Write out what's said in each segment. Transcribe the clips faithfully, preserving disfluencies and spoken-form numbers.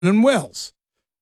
Vernon Wells.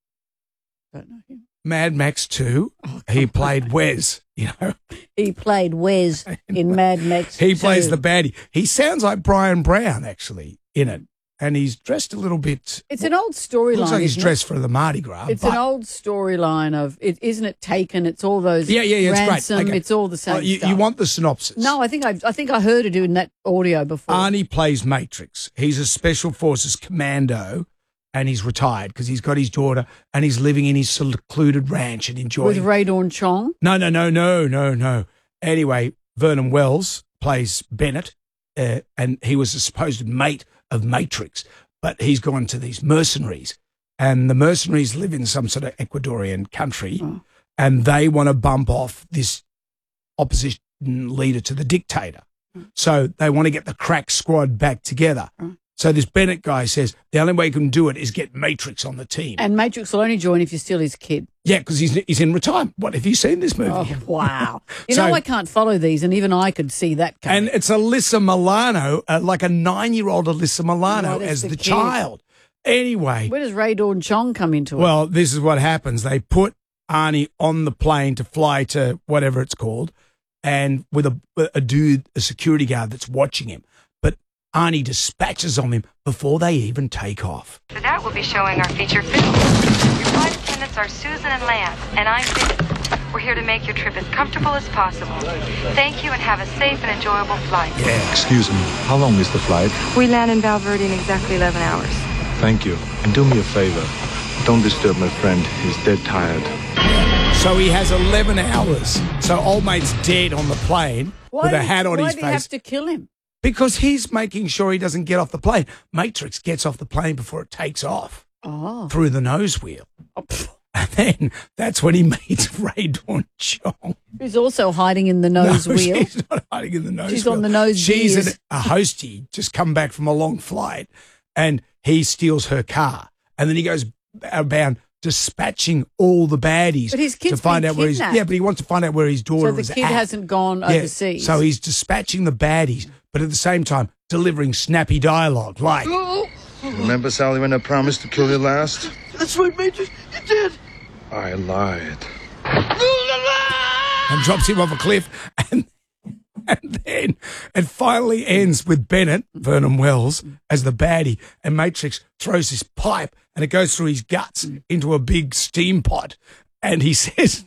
Don't know him. Mad Max two. Oh, he played Wes, you know. He played Wes in Mad Max He two. plays the baddie. He sounds like Brian Brown, actually, in it. And he's dressed a little bit... It's an old storyline. Looks like he's isn't it? dressed for the Mardi Gras. It's but- an old storyline of, it, isn't it Taken? It's all those Yeah, yeah, yeah, it's great. ransom. Okay. It's all the same Oh, you, stuff. you want the synopsis? No, I think I, I think I heard it in that audio before. Arnie plays Matrix. He's a special forces commando, and he's retired because he's got his daughter, and he's living in his secluded ranch and enjoying. With Ray Dawn Chong. No, no, no, no, no, no. Anyway, Vernon Wells plays Bennett, uh, and he was a supposed mate of Matrix, but he's gone to these mercenaries, and the mercenaries live in some sort of Ecuadorian country, Oh. and they want to bump off this opposition leader to the dictator. So they want to get the crack squad back together. Mm. So this Bennett guy says the only way you can do it is get Matrix on the team. And Matrix will only join if you're still his kid. Yeah, because he's he's in retirement. What, have you seen this movie? Oh, wow. You So- know, I can't follow these, and even I could see that coming. And it's Alyssa Milano, uh, like a nine-year-old Alyssa Milano Oh, that's as the the, kid. child. Anyway, Where does Ray Dawn Chong come into it? well, this is what happens. They put Arnie on the plane to fly to whatever it's called, and with a, a dude, a security guard that's watching him. But Arnie dispatches on him before they even take off. For that, we'll be showing our feature film. Your flight attendants are Susan and Lance, and I'm Vic. We're here to make your trip as comfortable as possible. Thank you, and have a safe and enjoyable flight. Yeah. Excuse me, how long is the flight? We land in Valverde in exactly eleven hours. Thank you. And do me a favor. Don't disturb my friend. He's dead tired. So he has eleven hours. So old mate's dead on the plane why with a did- hat on why his do face. you have to kill him? Because he's making sure he doesn't get off the plane. Matrix gets off the plane before it takes off Oh. through the nose wheel. Oh, pff. And then that's when he meets Ray Dawn Chong. Who's also hiding in the nose no, wheel. She's not hiding in the nose She's wheel. on the nose She's gears. an, a hostie, just come back from a long flight, and he steals her car. And then he goes about dispatching all the baddies But his kid's to find been out where his kidnapped. yeah, but he wants to find out where his daughter So the is kid at. hasn't gone Yeah, overseas. So he's dispatching the baddies, but at the same time delivering snappy dialogue like, Remember, Sally, when I promised to kill you last? That's right, Major. You did. I lied. and drops him off a cliff, and and then it finally ends with Bennett, Vernon Wells, as the baddie, and Matrix throws his pipe, and it goes through his guts into a big steam pot, and he says,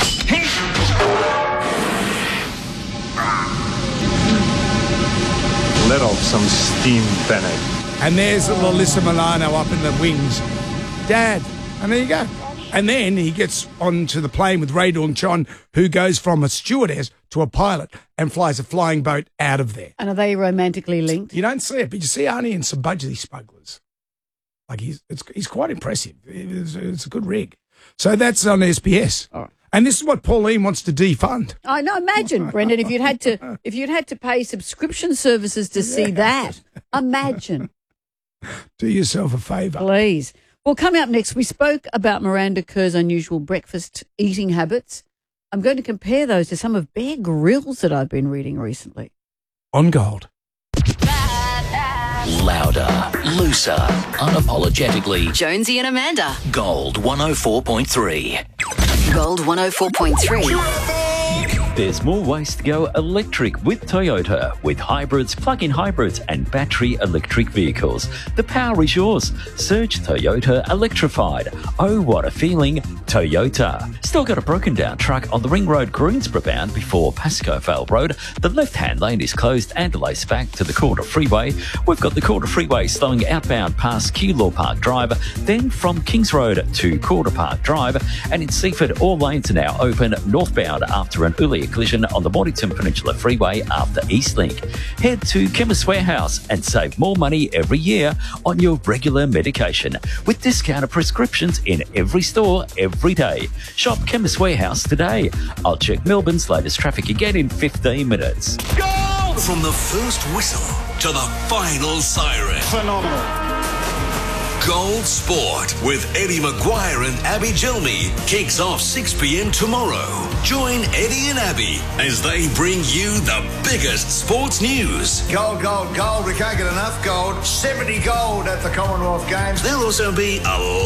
Let off some steam, Bennett. and there's little Alyssa Milano up in the wings, Dad, and there you go. And then he gets onto the plane with Ray Dawn Chong, who goes from a stewardess to a pilot and flies a flying boat out of there. And are they romantically linked? You don't see it, but you see Arnie and some budgie smugglers. Like he's it's, he's quite impressive. It's, it's a good rig. So that's on S B S. All right. And this is what Pauline wants to defund. I know. Imagine, Brendan, if you'd had to, if you'd had to pay subscription services to see that. Imagine, Do yourself a favour. please. Well, coming up next, we spoke about Miranda Kerr's unusual breakfast eating habits. I'm going to compare those to some of Bear Grylls that I've been reading recently. On Gold. Louder, looser, unapologetically. Jonesy and Amanda. Gold one oh four point three. Gold one oh four point three. There's more ways to go electric with Toyota, with hybrids, plug-in hybrids and battery electric vehicles. The power is yours. Search Toyota Electrified. Oh, what a feeling. Toyota. Still got a broken down truck on the Ring Road Greensboro bound before Pascoe Vale Road. The left-hand lane is closed and delays back to the Calder Freeway. We've got the Calder Freeway slowing outbound past Keilor Park Drive, then from Kings Road to Calder Park Drive, and in Seaford all lanes are now open northbound after an earlier collision on the Mornington Peninsula Freeway after Eastlink. Head to Chemist Warehouse and save more money every year on your regular medication with discounted prescriptions in every store every day. Shop Chemist Warehouse today. I'll check Melbourne's latest traffic again in fifteen minutes. From the first whistle to the final siren. Phenomenal. Gold Sport with Eddie Maguire and Abby Gilmy kicks off six p.m. tomorrow. Join Eddie and Abby as they bring you the biggest sports news. Gold, gold, gold. We can't get enough gold. seventy gold at the Commonwealth Games. There'll also be a